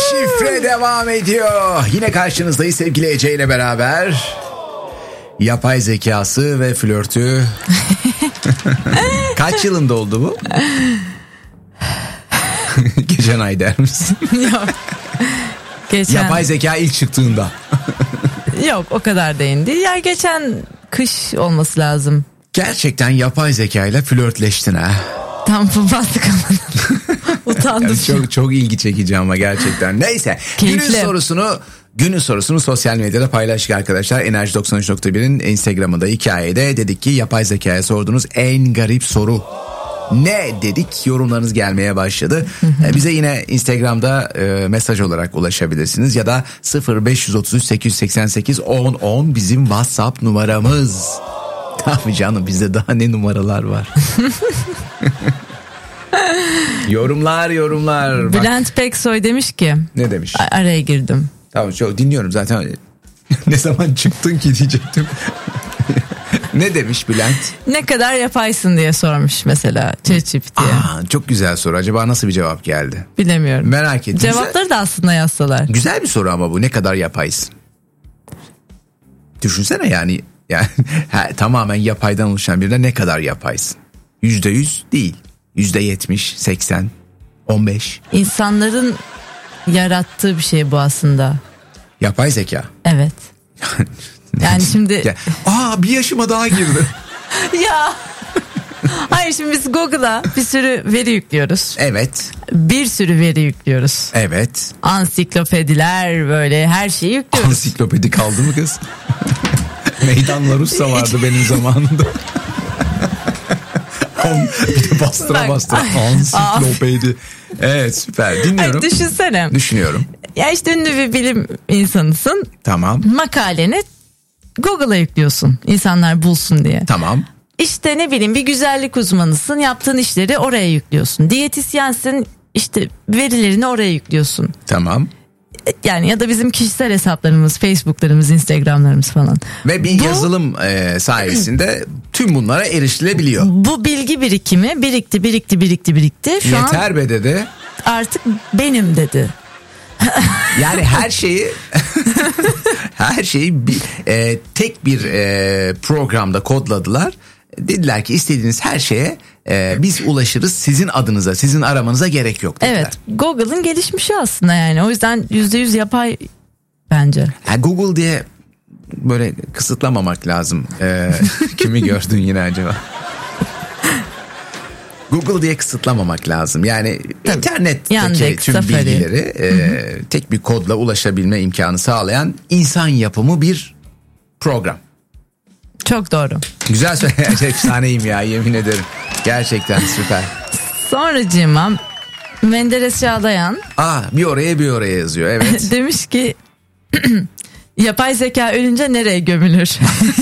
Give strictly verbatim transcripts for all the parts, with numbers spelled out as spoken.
Şifre devam ediyor. Yine karşınızdayız sevgili Ece ile beraber. Yapay zekası ve flörtü. Kaç yılında oldu bu? Geçen ay der misin? Yok. Geçen... Yapay zeka ilk çıktığında. Yok, o kadar değindi. Ya geçen kış olması lazım. Gerçekten yapay zeka ile flörtleştin ha. Tam bastık ama. Utandım. Yani çok çok ilgi çekici ama gerçekten. Neyse. Keyifli. Günün sorusunu Günün sorusunu sosyal medyada paylaştık arkadaşlar. Enerji doksan üç nokta bir'in Instagram'ında hikayede dedik ki yapay zekaya sorduğunuz en garip soru ne dedik, yorumlarınız gelmeye başladı. Ee, bize yine Instagram'da e, mesaj olarak ulaşabilirsiniz ya da sıfır beş otuz üç sekiz seksen sekiz on on bizim WhatsApp numaramız. Tabii canım, bizde daha ne numaralar var. Yorumlar yorumlar. Bülent Bak. Peksoy demiş ki. Ne demiş? Araya girdim. Tamam, çok dinliyorum zaten. Ne zaman çıktın ki diyecektim. Ne demiş Bülent? Ne kadar yapaysın diye sormuş mesela ChatGPT'ye. Aa, çok güzel soru. Acaba nasıl bir cevap geldi? Bilemiyorum. Merak ettim. Cevapları güzel, da aslında yazsalar. Güzel bir soru ama bu. Ne kadar yapaysın? Düşünsene yani. Yani ha, tamamen yapaydan oluşan birine ne kadar yapaysın? Yüzde yüz değil. Yüzde yetmiş, seksen, on beş. İnsanların yarattığı bir şey bu aslında. Yapay zeka. Evet. Yani şimdi. Ya, aa bir yaşıma daha girdi. Ya. Hayır, şimdi biz Google'a bir sürü veri yüklüyoruz. Evet. Bir sürü veri yüklüyoruz. Evet. Ansiklopediler, böyle her şeyi yüklüyoruz. Ansiklopedi kaldı mı kız? Meydan Larussa vardı benim zamanımda. Bir de bastıra Bak, bastıra ansiklopedi. Evet, süper, dinliyorum. Ay, düşünsene. Düşünüyorum. Ya işte ünlü bir bilim insanısın. Tamam. Makaleni Google'a yüklüyorsun, insanlar bulsun diye. Tamam. İşte ne bileyim, bir güzellik uzmanısın, yaptığın işleri oraya yüklüyorsun. Diyetisyensin, işte verilerini oraya yüklüyorsun. Tamam. Yani ya da bizim kişisel hesaplarımız, Facebook'larımız, Instagram'larımız falan. Ve bir bu, yazılım e, sayesinde tüm bunlara erişilebiliyor. Bu bilgi birikimi birikti, birikti, birikti, birikti. Şu Yeter an be dedi. Artık benim dedi. Yani her şeyi her şeyi bir, e, tek bir e, programda kodladılar. Dediler ki istediğiniz her şeye e, biz ulaşırız, sizin adınıza, sizin aramanıza gerek yok dediler. Evet, Google'ın gelişmişi aslında yani. O yüzden yüzde yüz yapay bence. Ha, Google diye böyle kısıtlamamak lazım. E, kimi gördün yine acaba? Google diye kısıtlamamak lazım. Yani tabii, internetteki Yandex, tüm Safari. bilgileri e, tek bir kodla ulaşabilme imkanı sağlayan insan yapımı bir program. Çok doğru. Güzel söyle. Efsaneyim ya, yemin ederim. Gerçekten süper. Sonracığıma Menderes Çağlayan. Aa, bir oraya bir oraya yazıyor, evet. Demiş ki yapay zeka ölünce nereye gömülür?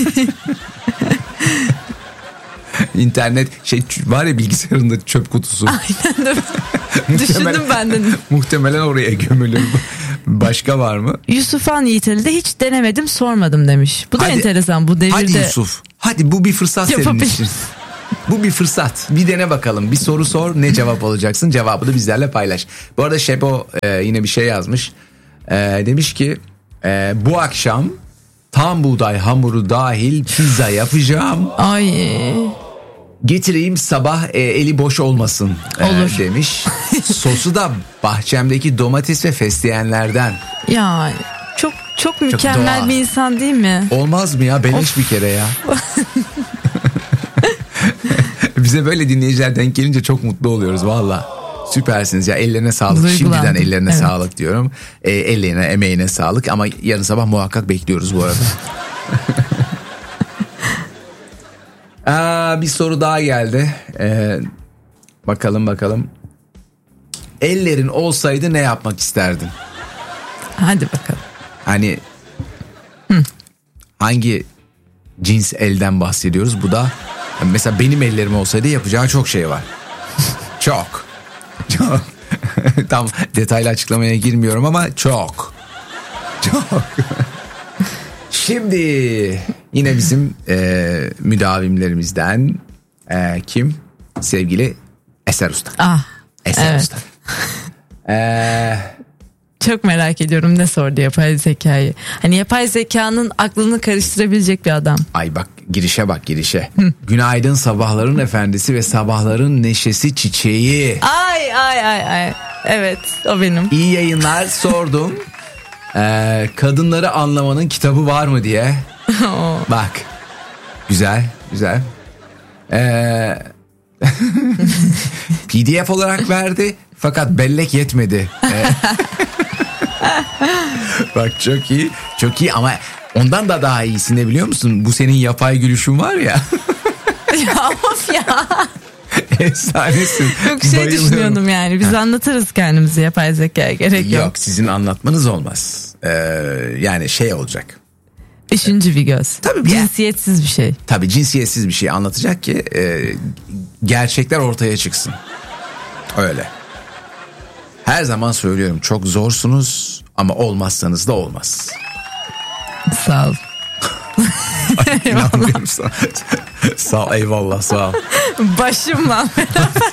İnternet şey var ya, bilgisayarında çöp kutusu. Aynen. Düşündüm ben de. Muhtemelen oraya gömülür. Başka var mı? Yusufan Yiğiteli'de hiç denemedim, sormadım demiş. Bu da hadi, enteresan bu devirde. Hadi Yusuf. Hadi, bu bir fırsat senin için. Bu bir fırsat. Bir dene bakalım. Bir soru sor, ne cevap alacaksın? Cevabı da bizlerle paylaş. Bu arada Şebo e, yine bir şey yazmış. E, demiş ki e, bu akşam tam buğday hamuru dahil pizza yapacağım. Ay. Getireyim sabah e, eli boş olmasın e, demiş. Sosu da bahçemdeki domates ve fesleğenlerden. Ya çok çok mükemmel çok bir insan değil mi? Olmaz mı ya? Beleş of. Bir kere ya. Bize böyle dinleyiciler denk gelince çok mutlu oluyoruz valla. Süpersiniz ya, ellerine sağlık. Duygulandım. Şimdiden ellerine evet. sağlık diyorum. E, ellerine, emeğine sağlık, ama yarın sabah muhakkak bekliyoruz bu arada. Aa, bir soru daha geldi. Ee, bakalım bakalım. Ellerin olsaydı ne yapmak isterdin? Hadi bakalım. Hani Hı. hangi cins elden bahsediyoruz? Bu da mesela benim ellerim olsaydı yapacağı çok şey var. Çok. Çok. Tam detaylı açıklamaya girmiyorum ama çok. Çok. Şimdi yine bizim e, müdavimlerimizden e, kim? Sevgili Eser Usta. Ah, Eser evet. Usta. E, Çok merak ediyorum ne sordu yapay zekayı. Hani yapay zekanın aklını karıştırabilecek bir adam. Ay bak girişe bak girişe. Günaydın sabahların efendisi ve sabahların neşesi çiçeği. Ay ay ay ay. Evet o benim. İyi yayınlar sordum. Ee, kadınları anlamanın kitabı var mı diye. Bak. Güzel güzel. Ee, P D F olarak verdi fakat bellek yetmedi. Ee, bak çok iyi çok iyi ama ondan da daha iyisi ne biliyor musun? Bu senin yapay gülüşün var ya. Ya of ya. Efsanesin. Çok şey düşünüyordum yani. Biz ha. anlatırız kendimizi yapay zekaya, gerek yok. Yok sizin anlatmanız olmaz. Ee, yani şey olacak. Üçüncü bir göz. Tabii cinsiyetsiz bir şey. Tabii cinsiyetsiz bir şey anlatacak ki e, gerçekler ortaya çıksın. Öyle. Her zaman söylüyorum çok zorsunuz ama olmazsanız da olmaz. Sağ ol. Ay, inanmıyorum sana. Sağ ol, eyvallah sağ ol. Başımla beraber.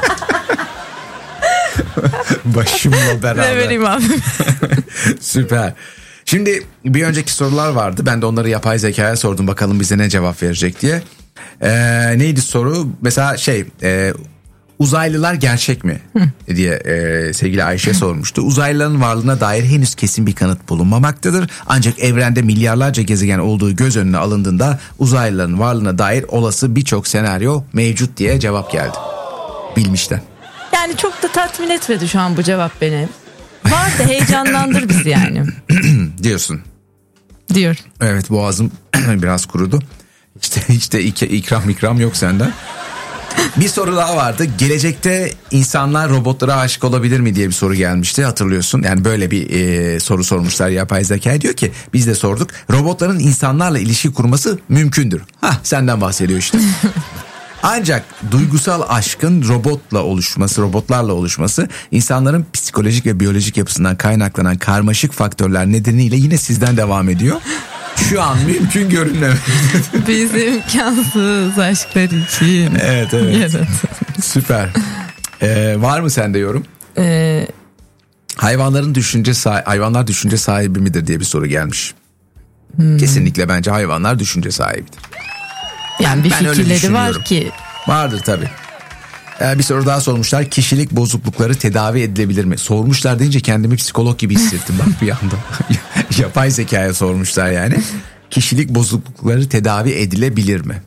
Başımla beraber. Ne vereyim abi. Süper. Şimdi bir önceki sorular vardı. Ben de onları yapay zekaya sordum. Bakalım bize ne cevap verecek diye. Ee, neydi soru? Mesela şey... E, uzaylılar gerçek mi? Hı. diye e, sevgili Ayşe sormuştu. Uzaylıların varlığına dair henüz kesin bir kanıt bulunmamaktadır. Ancak evrende milyarlarca gezegen olduğu göz önüne alındığında uzaylıların varlığına dair olası birçok senaryo mevcut diye cevap geldi. Bilmişten. Yani çok da tatmin etmedi şu an bu cevap beni. Var da heyecanlandır bizi yani. Diyorsun. Diyor. Evet boğazım biraz kurudu. İşte işte ikram ikram yok senden. Bir soru daha vardı. Gelecekte insanlar robotlara aşık olabilir mi diye bir soru gelmişti, hatırlıyorsun. Yani böyle bir e, soru sormuşlar yapay zeka. Diyor ki biz de sorduk. Robotların insanlarla ilişki kurması mümkündür. Hah senden bahsediyor işte. Ancak duygusal aşkın robotla oluşması, robotlarla oluşması insanların psikolojik ve biyolojik yapısından kaynaklanan karmaşık faktörler nedeniyle yine sizden devam ediyor. Şu an mümkün görünmüyor. Biz imkansız aşklar için. Evet evet. evet. Süper. Ee, var mı sende yorum? Ee... Hayvanların düşünce sahibi, hayvanlar düşünce sahibi midir diye bir soru gelmiş. Hmm. Kesinlikle bence hayvanlar düşünce sahibidir. Yani bir ben fikirleri var ki. Vardır tabii. Ee, bir soru daha sormuşlar. Kişilik bozuklukları tedavi edilebilir mi? Sormuşlar deyince kendimi psikolog gibi hissettim bak bir anda. Yapay zekaya sormuşlar yani. Kişilik bozuklukları tedavi edilebilir mi?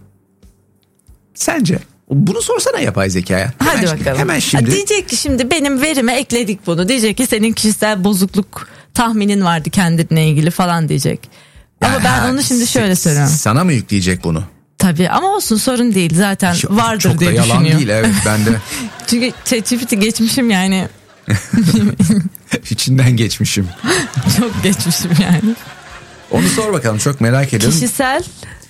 Sence? Bunu sorsana yapay zekaya. Hadi hemen, bakalım. Hemen şimdi. Ha, diyecek ki şimdi benim verime ekledik bunu. Diyecek ki senin kişisel bozukluk tahminin vardı kendine ilgili falan diyecek. Ama ha, ben onu şimdi şöyle söylüyorum. Sana mı yükleyecek bunu? Tabii ama olsun sorun değil zaten çok, vardır çok diye düşünüyor. Çok da yalan değil evet ben de. Çünkü ChatGPT geçmişim yani. İçinden geçmişim. Çok geçmişim yani. Onu sor bakalım çok merak ediyorum. Kişisel.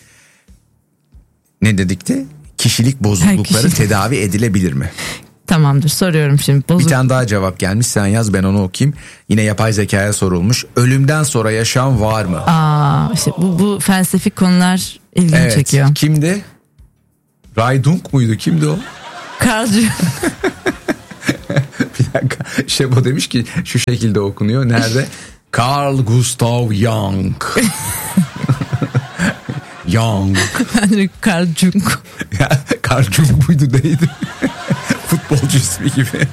Ne dedikti? Kişilik bozuklukları kişi... tedavi edilebilir mi? Tamamdır soruyorum şimdi. Bozuk... Bir tane daha cevap gelmiş sen yaz ben onu okuyayım. Yine yapay zekaya sorulmuş. Ölümden sonra yaşam var mı? Aa, işte bu, bu felsefik konular ilgimi evet, çekiyor. Kimdi? Raydunk muydu? Kimdi o? Carl Jung. Bir dakika. Şebo demiş ki şu şekilde okunuyor. Nerede? Carl Gustav Jung. Jung. Ben de Carl Jung. Carl Jung muydu neydi? Futbolcu ismi gibi.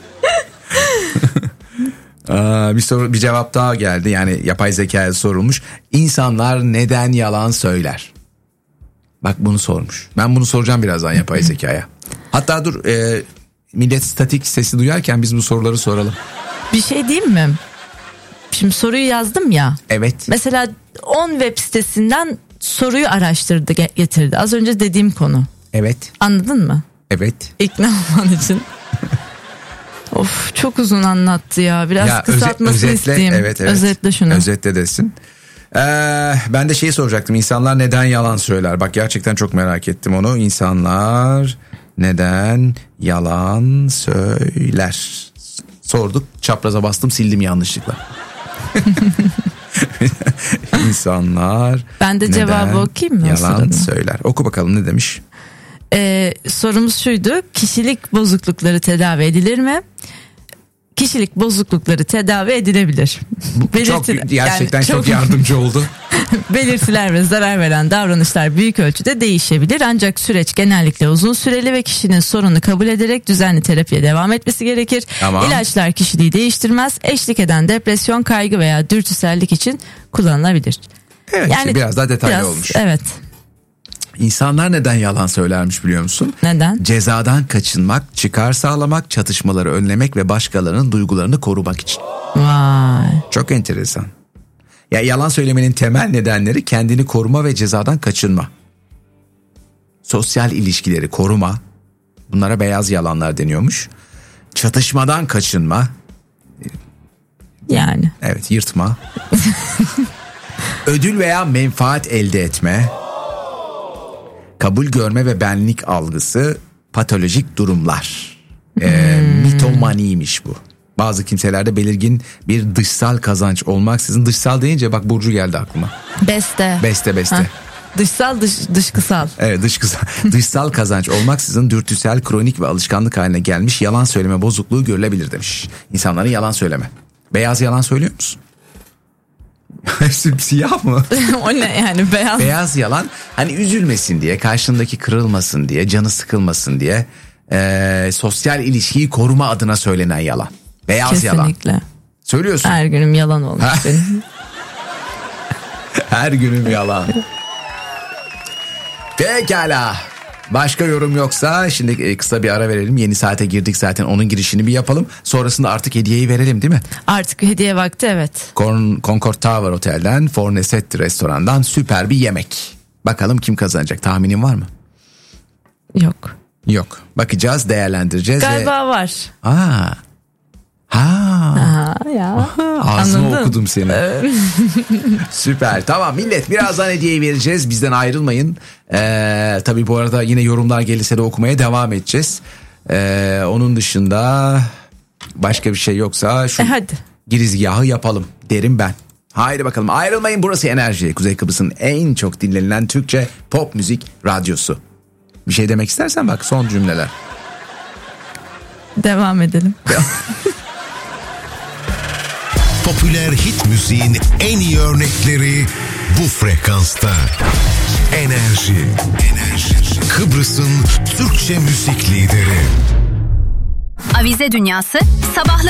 Aa, bir soru bir cevap daha geldi. Yani yapay zekaya sorulmuş. İnsanlar neden yalan söyler? Bak bunu sormuş. Ben bunu soracağım birazdan yapay zekaya. Hatta dur e, millet statik sesi duyarken biz bu soruları soralım. Bir şey diyeyim mi? Şimdi soruyu yazdım ya. Evet. Mesela on web sitesinden soruyu araştırdı getirdi. Az önce dediğim konu. Evet. Anladın mı? Evet. İkna olman için. Of çok uzun anlattı ya. Biraz ya, kısaltmasını özetle, isteyeyim. Evet, evet. Özetle şunu. Özetle desin. Ee, ben de şeyi soracaktım. İnsanlar neden yalan söyler? Bak gerçekten çok merak ettim onu. İnsanlar neden yalan söyler? Sorduk. Çapraza bastım sildim yanlışlıkla. İnsanlar ben de cevabı okuyayım mı? Yalan söyler. Oku bakalım ne demiş? Ee, sorumuz şuydu. Kişilik bozuklukları tedavi edilir mi? kişilik bozuklukları tedavi edilebilir. Çok gerçekten yani çok, çok yardımcı oldu. Belirtiler ve zarar veren davranışlar büyük ölçüde değişebilir. Ancak süreç genellikle uzun süreli ve kişinin sorunu kabul ederek düzenli terapiye devam etmesi gerekir. Tamam. İlaçlar kişiliği değiştirmez. Eşlik eden depresyon, kaygı veya dürtüsellik için kullanılabilir. Evet, yani biraz daha detaylı biraz, olmuş. Evet. İnsanlar neden yalan söylermiş biliyor musun? Neden? Cezadan kaçınmak, çıkar sağlamak, çatışmaları önlemek ve başkalarının duygularını korumak için. Vay. Çok enteresan. Ya yalan söylemenin temel nedenleri kendini koruma ve cezadan kaçınma. Sosyal ilişkileri koruma. Bunlara beyaz yalanlar deniyormuş. Çatışmadan kaçınma. Yani. Evet, yırtma. Ödül veya menfaat elde etme. Kabul görme ve benlik algısı, patolojik durumlar. Ee, hmm. Mitomaniymiş bu. Bazı kimselerde belirgin bir dışsal kazanç olmaksızın, dışsal deyince bak Burcu geldi aklıma. Beste. Beste beste. Heh. Dışsal dış, dışkısal. Evet, dışkısal. Dışsal kazanç olmaksızın dürtüsel, kronik ve alışkanlık haline gelmiş yalan söyleme bozukluğu görülebilir demiş. İnsanların yalan söyleme. Beyaz yalan söylüyor musun? Siyah mı? O ne yani beyaz? Beyaz yalan hani üzülmesin diye, karşındaki kırılmasın diye, canı sıkılmasın diye e, sosyal ilişkiyi koruma adına söylenen yalan. Beyaz kesinlikle yalan. Kesinlikle. Söylüyorsun. Her günüm yalan olmuş benim. Her günüm yalan. Pekala. Başka yorum yoksa şimdi kısa bir ara verelim. Yeni saate girdik zaten, onun girişini bir yapalım. Sonrasında artık hediyeyi verelim değil mi? Artık hediye vakti, evet. Con- Concord Tower Otel'den, Fornesetti restorandan süper bir yemek. Bakalım kim kazanacak, tahminin var mı? Yok. Yok. Bakacağız, değerlendireceğiz. Galiba ve... var. Aa. Ha. Aha, ya. Aha, ağzını Anladım. Okudum seni. Süper. Tamam millet, birazdan hediyeyi vereceğiz. Bizden ayrılmayın. Ee, tabii bu arada yine yorumlar gelirse de okumaya devam edeceğiz. Ee, onun dışında başka bir şey yoksa şu e hadi. girizgahı yapalım derim ben. Haydi bakalım, ayrılmayın. Burası Enerji. Kuzey Kıbrıs'ın en çok dinlenilen Türkçe pop müzik radyosu. Bir şey demek istersen bak, son cümleler. Devam edelim. Popüler hit müziğin en iyi örnekleri bu frekansta. Enerji. Enerji. Kıbrıs'ın Türkçe müzik lideri. Avize Dünyası sabahları